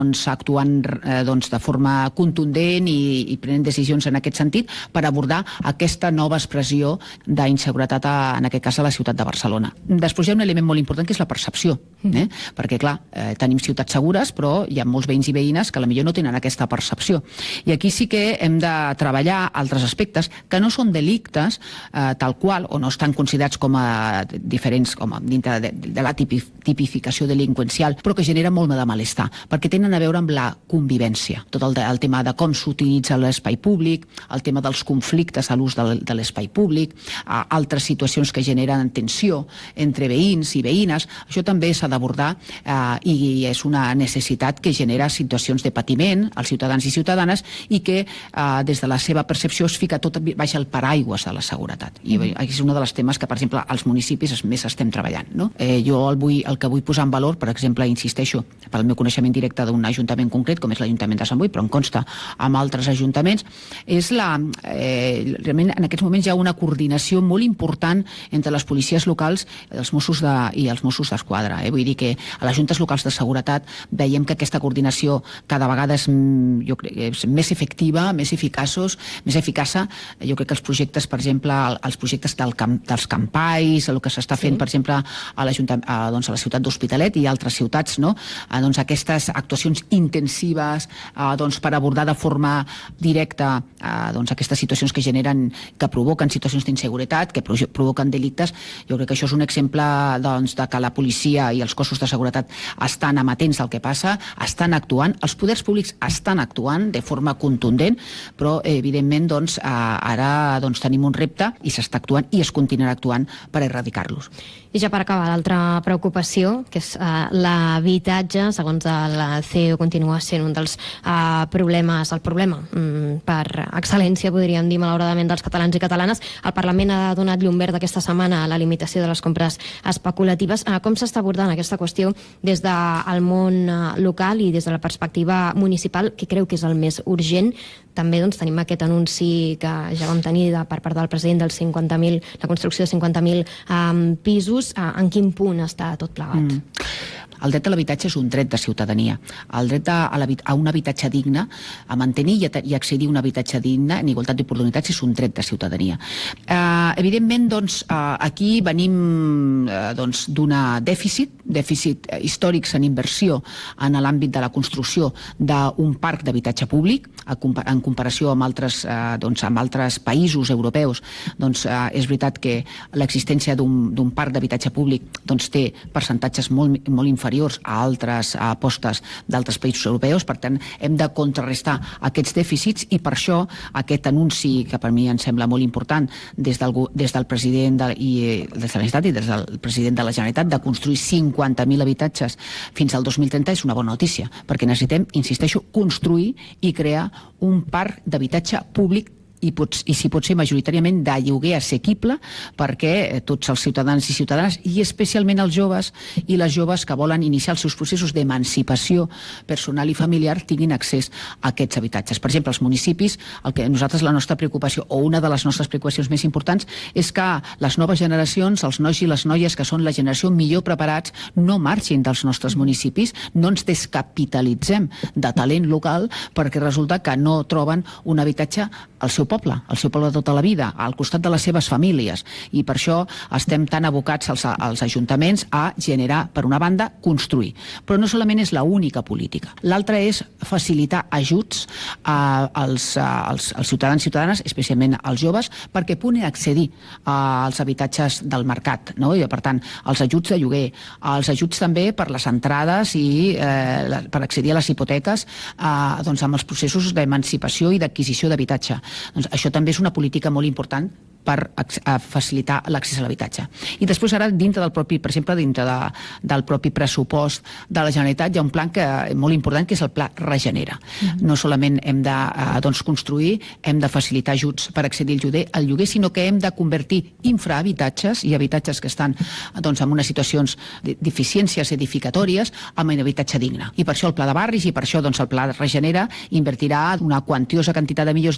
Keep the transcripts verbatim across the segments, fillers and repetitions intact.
doncs, actuant eh, doncs, de forma contundent i, i prenent decisions en aquest sentit per abordar aquesta nova expressió d'inseguretat, a, en aquest cas a la ciutat de Barcelona. Després hi ha un element molt important que és la percepció, eh? perquè clar, eh, tenim ciutats segures però hi ha molts veïns i veïnes que potser no tenen aquesta percepció. I aquí sí que hem de treballar altres aspectes que no són delictes eh, tal qual o no estan considerats com a diferents com a dintre de, de la tipi, tipificació delinqüencial, però que genera molt de malestar, perquè tenen a veure amb la convivència. Tot el, el tema de com s'utilitza l'espai públic, el tema dels conflictes a l'ús de, de l'espai públic, a, altres situacions que generen tensió entre veïns i veïnes, això també s'ha d'abordar eh, i és una necessitat que genera situacions de patiment als ciutadans i ciutadanes i que eh, des de la seva percepció es fica tot baix el paraigües de la seguretat. I mm. és un dels temes que, per exemple, als municipis més estem treballant. No? Eh, jo el, vull, el que vull posar en valor, per exemple, insisteixo, pel meu coneixement directe d'un ajuntament concret, com és l'Ajuntament de Sant Boi, però em consta amb altres ajuntaments, és la... Eh, realment en aquests moments hi ha una coordinació molt important entre les policies locals els Mossos de, i els Mossos d'Esquadra. Eh? Vull dir que a les juntes locals de seguretat veiem que aquesta coordinació cada vegada és, jo crec, és més efectiva, més eficaços, més eficaça. Jo crec que els projectes, per exemple, els projectes del camp, dels campais, el que s'està fent, sí. per exemple, a, a, doncs a la ciutat d'Hospitalet i altres ciutats, no? eh, doncs aquestes actuacions intensives eh, doncs per abordar de forma directa eh, doncs aquestes situacions que generen, que provoquen situacions d'inseguretat, que provoquen delictes. Jo crec que això és un exemple doncs, de que la policia i els cossos de seguretat estan amatents al que passa, estan actuant, els poders públics estan actuant de forma contundent, però eh, evidentment doncs, eh, ara doncs, tenim un repte i s'està actuant i es continuarà actuant per erradicar-los. I ja per acabar, l'altra preocupació, que és uh, l'habitatge, segons el C E O continua sent un dels uh, problemes, el problema um, per excel·lència, podríem dir, malauradament, dels catalans i catalanes. El Parlament ha donat llum verd aquesta setmana a la limitació de les compres especulatives. Uh, com s'està abordant aquesta qüestió des del món uh, local i des de la perspectiva municipal, que creu que és el més urgent? També doncs, tenim aquest anunci que ja vam tenir de, per part del president dels cinquanta mil, la construcció de cinquanta mil um, pisos. En quin punt està tot plegat? Mm. El dret a l'habitatge és un dret de ciutadania. El dret a, a un habitatge digne, a mantenir i, a, i accedir a un habitatge digne en igualtat d'oportunitats és un dret de ciutadania. Eh, evidentment, doncs, eh, aquí venim eh, doncs, d'una dèficit, dèficit històrics en inversió en l'àmbit de la construcció d'un parc d'habitatge públic, en comparació amb altres, eh, doncs, amb altres països europeus. Doncs, eh, és veritat que l'existència d'un parc d'habitatge públic doncs, té percentatges molt, molt inferiors a altres apostes d'altres països europeus. Per tant, hem de contrarrestar aquests dèficits i per això aquest anunci, que per mi em sembla molt important, des del, des del president de, i, de la Generalitat i des del president de la Generalitat, de construir cinquanta mil habitatges fins al dos mil trenta és una bona notícia, perquè necessitem, insisteixo, construir i crear un parc d'habitatge públic i, pot, i si pot ser majoritàriament de lloguer assequible perquè tots els ciutadans i ciutadanes i especialment els joves i les joves que volen iniciar els seus processos d'emancipació personal i familiar tinguin accés a aquests habitatges. Per exemple, els municipis, el que nosaltres la nostra preocupació o una de les nostres preocupacions més importants és que les noves generacions, els nois i les noies que són la generació millor preparats no marxin dels nostres municipis, no ens descapitalitzem de talent local perquè resulta que no troben un habitatge al seu poble, al seu poble de tota la vida, al costat de les seves famílies. I per això estem tan abocats als, als ajuntaments a generar, per una banda, construir. Però no solament és l'única política. L'altra és facilitar ajuts a, als, a, als, als ciutadans i ciutadanes, especialment als joves, perquè puguin accedir als habitatges del mercat, no? I, per tant, els ajuts de lloguer, els ajuts també per les entrades i eh, per accedir a les hipoteques eh, doncs amb els processos d'emancipació i d'adquisició d'habitatge. Doncs això també és una política molt important per facilitar l'accés a l'habitatge. I després ara, dintre del propi, per exemple, dintre de, del propi pressupost de la Generalitat, hi ha un pla que, molt important, que és el pla Regenera. Mm-hmm. No solament hem de doncs, construir, hem de facilitar ajuts per accedir al lloguer, al lloguer, sinó que hem de convertir infrahabitatges i habitatges que estan doncs, en unes situacions de deficiències edificatòries en habitatge digne. I per això el pla de barris i per això doncs, el pla Regenera invertirà una quantiosa quantitat de milions d'euros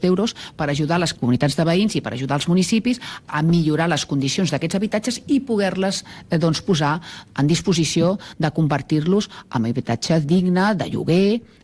per ajudar les comunitats de veïns i per ajudar els municipis a millorar les condicions d'aquests habitatges i poder-les eh, doncs, posar en disposició de convertir-los en habitatge digne, de lloguer,